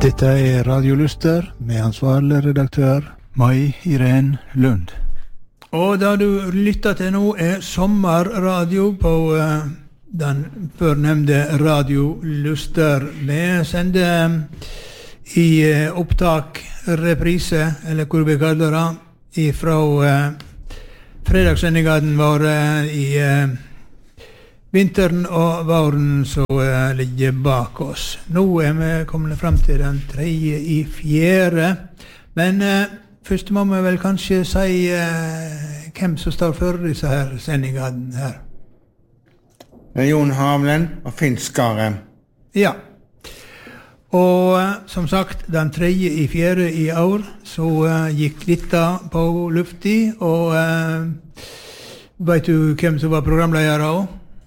Dette Radio Luster med ansvarlig redaktør Mai Irene Lund. Og da du lytter til nå sommerradio på den førnevnte Radio Luster. Vi sender i opptak reprise, eller hvor vi kaller det, fra fredagssendingen vår i vinteren og våren som ligger bak oss. Nå vi kommet frem til den 3.4. Men først må vi vel kanskje si hvem som står for disse her sendingene her. Jon Havlen og Finn Skare. Ja. Og som sagt, den 3.4. i år så gikk Litta på lufti, og vet du hvem som var programleder da?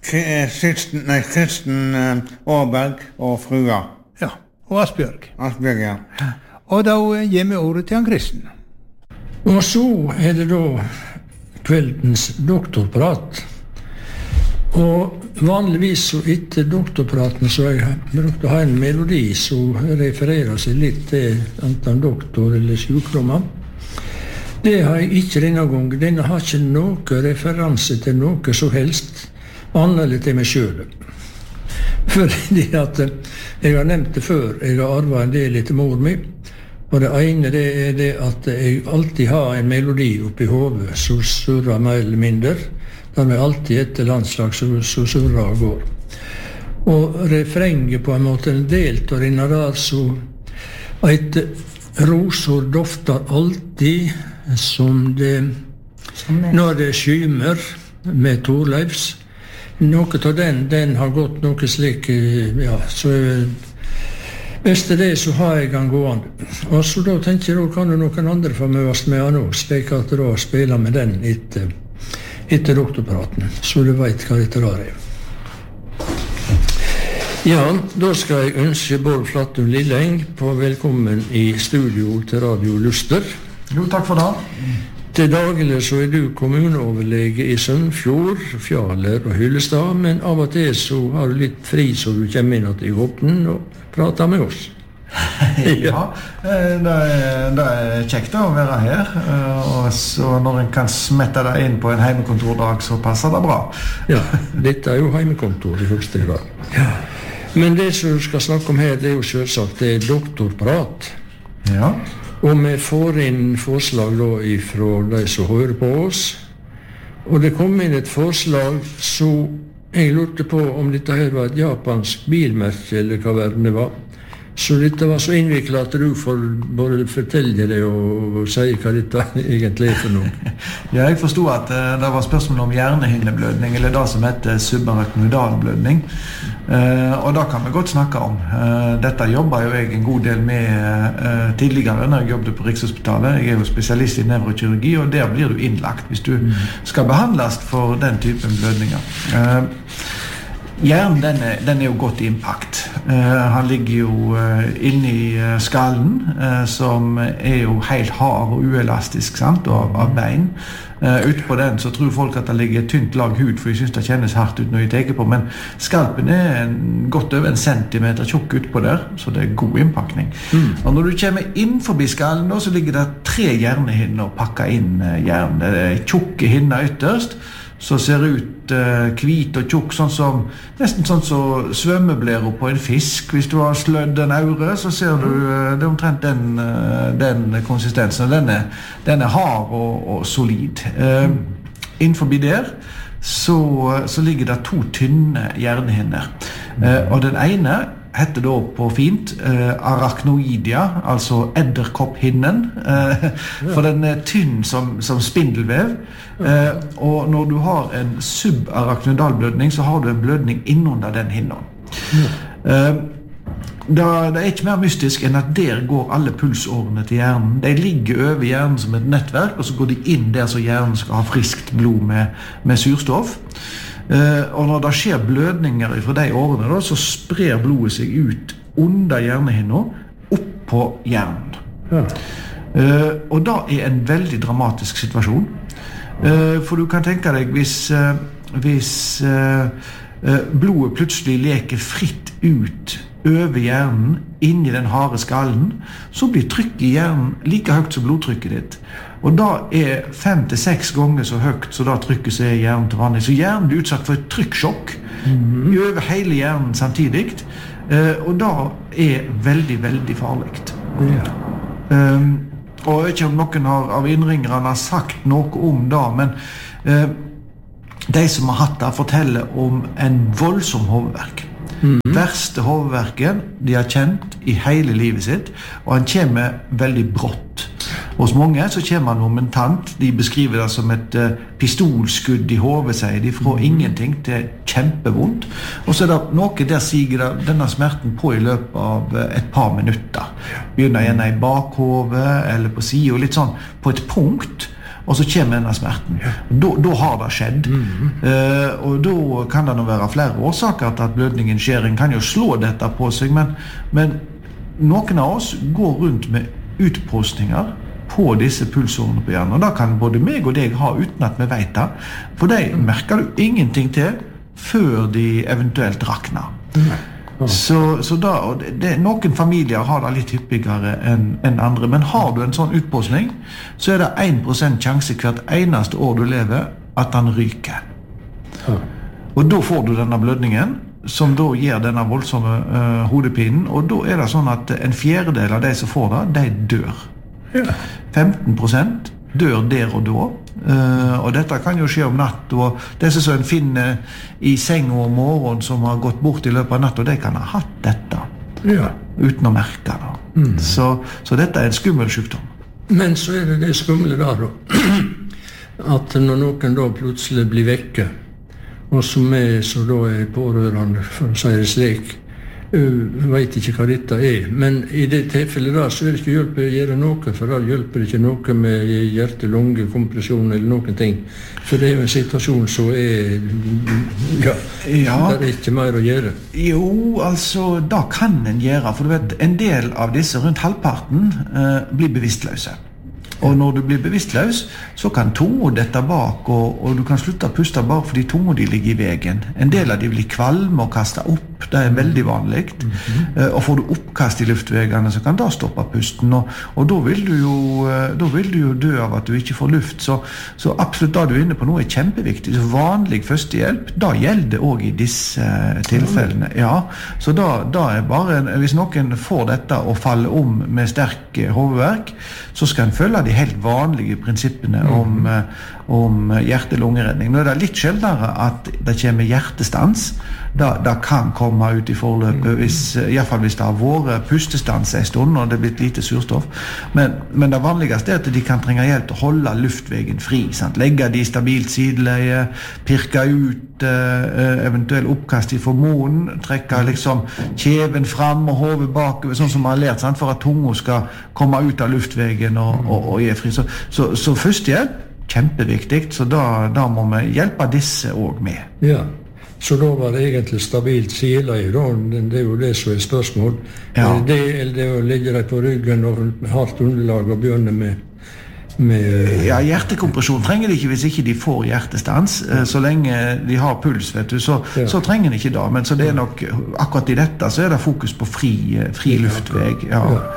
Kristen Åberg og frua. Ja, og Asbjørg. Asbjørg, ja. Og da gir vi ordet til han Kristen. Og så det da kveldens doktorprat. Og vanligvis så etter doktorpraten så jeg brukte å ha en melodi som refererer seg litt til enten doktor eller sykdommer. Det har jeg ikke denne gangen. Denne har ikke noe referanse til noe som helst annerledes til meg selv. Fordi at jeg har nevnt det før, jeg har arvet en del etter mor mi, og det ene det det at jeg alltid har en melodi oppi hodet som surrer mer eller mindre, der vi alltid etter landslag som surrer og går. Og refrenget på en måte en delt av denne der, så et rosor dofter alltid som det, når det skymer med Torleifs. Noe av den har gått noe slik, ja, så hvis det så har jeg den gående. Og så da tenker jeg, da kan jo noen andre få møtes med han også, slik at da spiller med den etter doktorpraten, så du vet hva dette der Ja, da skal jeg ønske Bård Flattum Lilleng på velkommen i studio til Radio Luster. Jo, takk for det. Til daglig så du kommuneoverlege i Sønfjord, Fjaler og Hyllestad, men av og til så har du litt fri så du kommer inn til Håpnen og prater med oss. Ja, det kjekt å være her, og så når en kan smette deg inn på en heimekontordag så passer det bra. Ja, dette jo heimekontor i første grad. Ja. Men det som du skal snakke om her, det jo selvsagt det doktorprat. Ja. Og vi får inn forslag da fra de som hører på oss. Og det kom inn et forslag så jeg lurte på om dette her var et japansk bilmerke eller hva det var. Så dette var så innviklet at du får bare fortelle det og si hva dette egentlig for noe. Ja, jeg forstod at det var spørsmål om hjernehinneblødning, eller det som heter subarachnoidalblødning. Og det kan vi godt snakke om. Dette jobber jo jeg en god del med tidligere når jeg jobbet på Rikshospitalet. Jeg jo spesialist i nevrokirurgi, og der blir du innlagt hvis du skal behandles for den typen blødninger. Hjernen den jo godt innpakt. Han ligger jo inne i skallen, som jo helt hard og uelastisk, sant, av bein. Ut på den så tror folk at det ligger et tynt lag hud, for de synes det kjennes hardt ut når de teker på, men skalpen godt over 1 centimeter tjukk ut på der, så det god innpakning. Og når du kommer inn forbi skallen, så ligger det 3 hjernehinner pakket inn hjernen. Det tjukke hinner ytterst, så ser ut hvit og tjukk, nesten sånn som svømmeblærer på en fisk. Hvis du har slødd en aure, så ser du det omtrent den konsistensen. Den hard og solid. Innenfor der så ligger det 2 tynne hjernehinner. Og den ene heter da på fint arachnoidia, altså edderkopphinnen, for den tynn som spindelvev. Og når du har en subarachnoidalblødning, så har du en blødning innunder den hinnen. Det ikke mer mystisk enn at der går alle pulsårene til hjernen. De ligger over hjernen som et nettverk, og så går de inn der så hjernen skal ha friskt blod med surstoff. Og når det skjer blødninger fra de årene da, så sprer blodet seg ut under hjernehinna opp på hjernen. Og da en veldig dramatisk situasjon. For du kan tenke deg hvis blodet plutselig leker fritt ut over hjernen, inn i den harde skallen, så blir trykket i hjernen like høyt som blodtrykket ditt. Og da 5 til 6 ganger så høyt så da trykket så i hjernen til vanlig. Så hjernen blir utsatt for et trykksjokk over hele hjernen samtidig, og da veldig, veldig farligt. Og jeg vet ikke om noen av innringerne har sagt noe om det, men de som har hatt det forteller om en voldsom hovedverk. Verste hovedverken de har kjent i hele livet sitt, og han kommer veldig brått. Hos mange så kommer han momentant, de beskriver det som et pistolskudd i hovedet, sier de, fra ingenting til kjempevondt. Og så det noe der siger denne smerten på i løpet av et par minutter. Begynner gjerne i bakhovet eller på siden, litt sånn på et punkt, og så kommer denne smerten. Da har det skjedd. Og da kan det nå være flere årsaker til at blødningen skjer. En kan jo slå dette på seg, men noen av oss går rundt med utpostninger på disse pulsårene på hjernen. Og da kan både meg og deg ha uten at vi vet det. For de merker du ingenting til før de eventuelt rakner. Så da, noen familier har det litt hyppigere enn andre, men har du en sånn utpostning, så det 1% sjanse hvert eneste år du lever at den ryker. Og da får du denne blødningen, som da gir denne voldsomme hodepinen, og da det sånn at en fjerdedel av de som får det, de dør. 15% dør der og da, og dette kan jo skje om natt, og disse som en finner i seng om morgenen som har gått bort i løpet av natt, og de kan ha hatt dette uten å merke det. Så dette en skummel sykdom. Men så det skumle da, at når noen da plutselig blir vekke, og som så da pårørende, for å si det slik, vet ikke hva dette men i det tilfellet da så det ikke hjelp å gjøre noe, for da hjelper det ikke noe med hjerte-lunge-kompresjon eller noen ting, for det en situasjon så det ikke mer å gjøre. Jo, altså da kan en gjøre, for du vet, en del av disse, rundt halvparten, blir bevisstløse. Og når du blir bevisstløs, så kan tunga dette bak, og du kan slutte å puste bak fordi tunga de ligger i veien. En del av de blir kvalme og kastet opp, det veldig vanlig. Og får du oppkast i luftvegene, så kan det stoppe pusten, og da vil du jo dø av at du ikke får luft. Så absolutt det du inne på nå kjempeviktig. Så vanlig førstehjelp, da gjelder det også i disse tilfellene. Ja, så da bare, hvis noen får dette og faller om med sterk hovedverk, så skal en følge de helt vanlige prinsippene om hjerte-lungeredning. Nå det litt sjeldnere at det kommer hjertestans. Det kan komme ut i forløpet, i hvert fall hvis det har vært pustestans en stund og det blitt lite surstoff. Men det vanligste at de kan trenge hjelp til å holde luftveien fri. Sant? Legge de stabilt sideleie, pirke ut eventuell oppkast i formoden, trekke liksom kjeven fram og hodet bakover, sånn som man har lært, sant? For at tunga skal komme ut av luftveien og gi fri. Så førstehjelp, kjempeviktig, så da må vi hjelpe disse også med. Ja. Så da var det egentlig stabilt sideleie, det jo det som spørsmål. Det å legge deg på ryggen og hardt underlag og begynne med Ja, hjertekompresjon trenger de ikke hvis ikke de får hjertestans. Så lenge de har puls, vet du, så trenger de ikke det. Men så det nok, akkurat i dette, så det fokus på fri luftveg.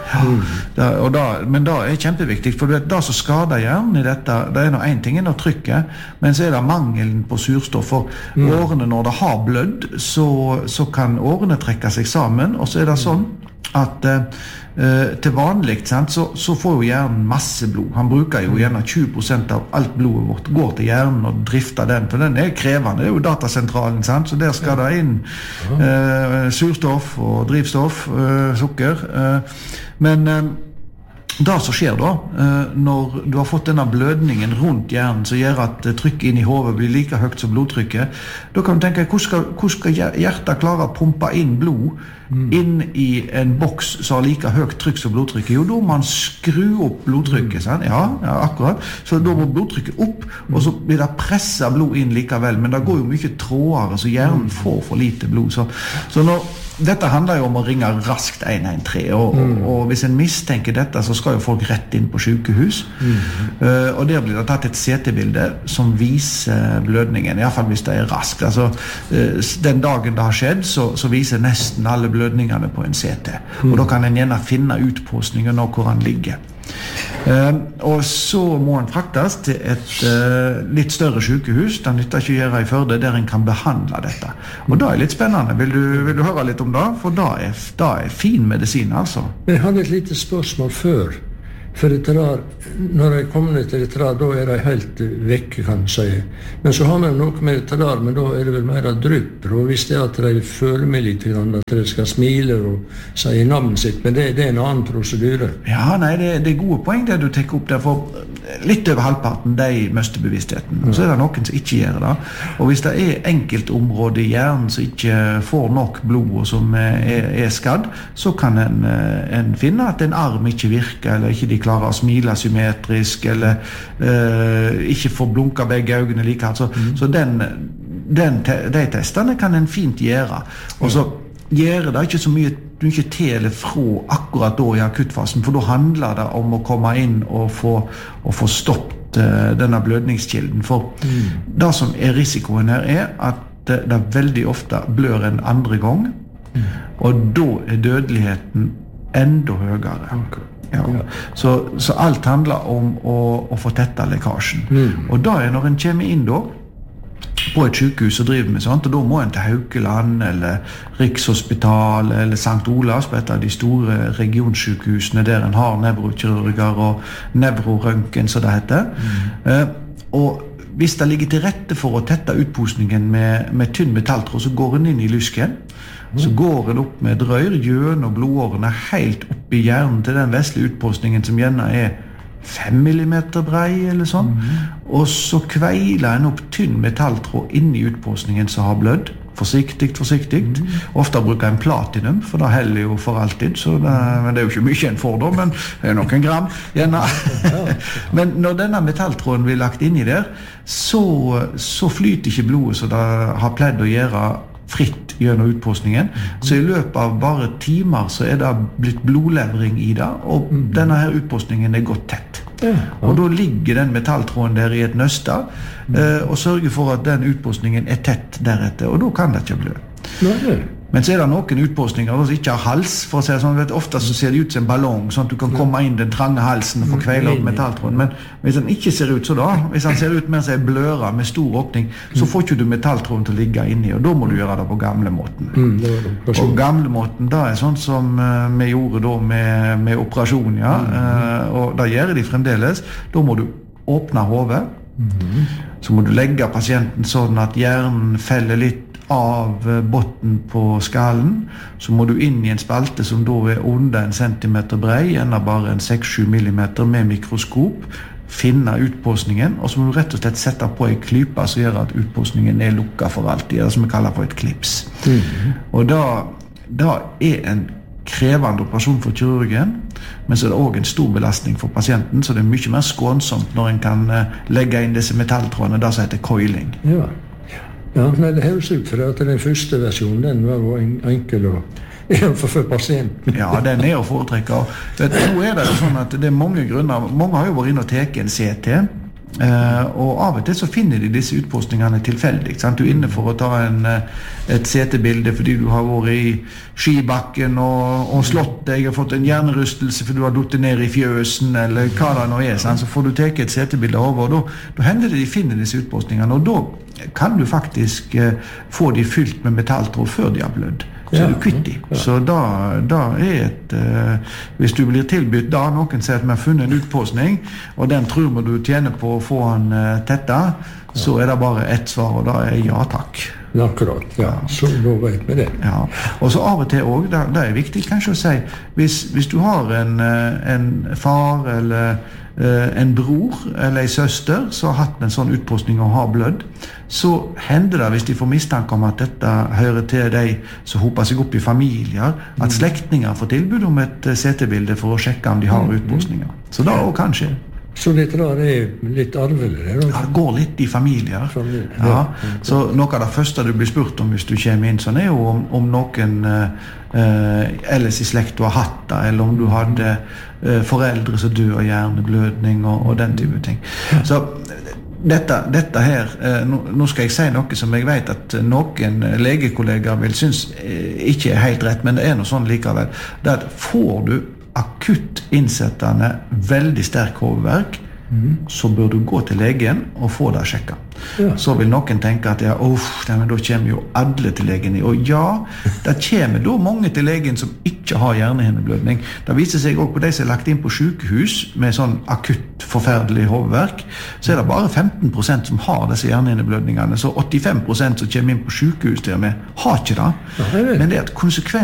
Men det kjempeviktig, for det som skader hjernen i dette, det noe en ting å trykke, men så det mangelen på surstoff. For årene, når det har blødd, så kan årene trekke seg sammen, og så det sånn at til vanlig så får jo hjernen masse blod. Han bruker jo gjerne 20% av alt blodet vårt går til hjernen og drifter den, for den krevende. Det jo datasentralen, sant? Så der skal det inn surstoff og drivstoff, sukker. Men det som skjer da, når du har fått denne blødningen rundt hjernen som gjør at trykket inn i hodet blir like høyt som blodtrykket, da kan du tenke, hvor skal hjertet klare å pumpe inn blod inn i en boks som har like høyt trykk som blodtrykket? Jo, da må man skru opp blodtrykket, sant? Ja, akkurat. Så da må blodtrykket opp, og så blir det presset blod inn likevel, men det går jo mye trådere, så hjernen får for lite blod. Så dette handler jo om å ringe raskt 113, og hvis en mistenker dette, så skal jo folk rett inn på sykehus. Og der blir det tatt et CT-bilde som viser blødningen, i hvert fall hvis det raskt. Altså, den dagen det har skjedd, så viser nesten alle blødningene på en CT. Og da kan en gjerne finne utpåsningen og hvor han ligger. Og så må han fraktes til et litt større sykehus. Det nytter ikke å gjøre i Førde, der en kan behandle dette. Og da er det litt spennende. Vil du høre litt om det? For da er fin medisin, altså. Jeg hadde et lite spørsmål før. For dette der, når jeg kommer ned til dette der, da er de helt vekke, kan jeg si. Men så har vi noe med dette der, men da er det vel mer drypper. Og hvis det er at de føler meg litt, at de skal smile og si navnet sitt, men det er en annen prosedyre. Ja, nei, det er gode poeng det du tenker opp der, for litt over halvparten de mister bevisstheten. Og så er det noen som ikke gjør det. Og hvis det er enkeltområder i hjernen som ikke får nok blod og som er skadd, så kan en finne at en arm ikke virker, eller ikke de klarer å smile symmetrisk, eller ikke får blunka begge øynene like. Så de testene kan en fint gjøre. Og så gjør det ikke så mye til eller fra akkurat da i akuttfasen, for da handler det om å komme inn og få stoppet denne blødningskilden. For det som er risikoen her er at det veldig ofte blør en andre gang, og da er dødeligheten enda høyere. Ja. Så alt handler om å få tetta lekkasjen. Og da er når en kommer inn da på et sykehus og driver med sånt, og da må en til Haukeland eller Rikshospital eller St. Olavs, på et av de store regionsykehusene der en har nevrokirurger og nevrorøntgen, som det heter. Og hvis det ligger til rette for å tette utposningen med tynn metalltråd, så går en inn i lysken. Så går en opp med et rør gjennom blodårene helt opp i hjernen til den vesle utpostningen som gjerne er 5 millimeter brei eller sånn. Og så kveiler en opp tynn metalltråd inn i utpostningen som har blødd. Forsiktig. Ofte bruker en platinum, for det heller jo for alltid. Men det er jo ikke mye en får da, men det er noen gram. Gjerne. Men når denne metalltråden blir lagt inn i der, så flyter ikke blodet så det har pledd å gjøre fritt gjennom utpostningen. Så i løpet av bare timer så er det blitt blodlevring i det, og denne her utpostningen er gått tett. Og da ligger den metalltråden der i et nøste og sørger for at den utpostningen er tett deretter, og da kan det ikke blø. Men så er det noen utpostninger som ikke har hals, for å si det sånn. Ofte så ser det ut som en ballong, sånn at du kan komme inn den trange halsen og få kveile opp metalltråden. Men hvis den ikke ser ut så da, hvis den ser ut mens den blører med stor åpning, så får ikke du metalltråden til å ligge inni, og da må du gjøre det på gamlemåten. Og gamlemåten, da er sånn som vi gjorde da med operasjon, ja. Og da gjør de fremdeles. Da må du åpne hodet, så må du legge pasienten sånn at hjernen feller litt av botten på skallen, så må du inn i en spalte som da er under 1 centimeter brei, gjerne bare 6-7 millimeter med mikroskop, finne utpostningen, og så må du rett og slett sette på en klype som gjør at utpostningen er lukket for alltid, det som vi kaller for et klips. Og da er en krevende operasjon for kirurgen, men så er det også en stor belastning for pasienten, så det er mye mer skånsomt når en kan legge inn disse metalltrådene, det som heter coiling. Ja, nei, det høres ut for at den første versjonen, den var jo enkel for pasienten. Ja, den er å foretrekke. Nå er det jo sånn at det er mange grunner. Mange har jo vært inn og teke en CT, og av og til så finner de disse utpostningene tilfeldig. Du er inne for å ta et CT-bilde fordi du har vært i skibakken og slått deg og fått en hjernerystelse fordi du har duttet ned i fjøsen, eller hva det nå er. Så får du teke et CT-bilde over, og da hender det de finner disse utpostningene, og da kan du faktisk få de fylt med metalltråd før de har blødd. Så er du kvitt de. Så da er hvis du blir tilbudt da, noen sier at vi har funnet en utpostning, og den tror vi du tjener på å få den tetta, så er det bare ett svar, og da er ja takk. Akkurat, ja. Så da vet vi det. Ja. Og så av og til også, det er viktig kanskje å si, hvis du har en far eller en bror eller en søster som har hatt en sånn utpostning og har blødd, så hender det, hvis de får mistanke om at dette hører til de som hoper seg opp i familier, at slektninger får tilbud om et CT-bilde for å sjekke om de har utpostninger. Så da også kan skje. Så dette der er litt arvelig? Ja, det går litt i familier. Ja. Så noe av det første du blir spurt om hvis du kommer inn, sånn er jo om noen ellers i slekt du har hatt det, eller om du hadde foreldre som dør av hjerneblødning og den type ting. Så dette her, nå skal jeg si noe som jeg vet at noen legekollegaer vil synes ikke helt rett, men det noe sånn likevel. Det at får du akutt innsettende veldig sterk hovedverk, så bør du gå til legen og få det sjekket. Ja. Så vil noen tenke at men da kommer jo alle til legen. Og ja, det kommer da mange til legen som ikke har hjernehinneblødning. Det viser seg også på de som lagt inn på sykehus med sånn akutt forferdelig hovedverk, så det bare 15% som har disse hjernehinneblødningene. Så 85% som kommer inn på sykehus der med har ikke det. Ja, men det at konsekvens